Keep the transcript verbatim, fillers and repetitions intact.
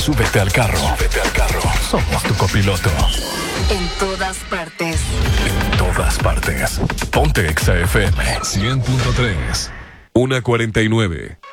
Súbete al carro. Súbete al carro. Somos tu copiloto. En todas partes. En todas partes. Ponte Exa F M. cien punto tres. una cuarenta y nueve.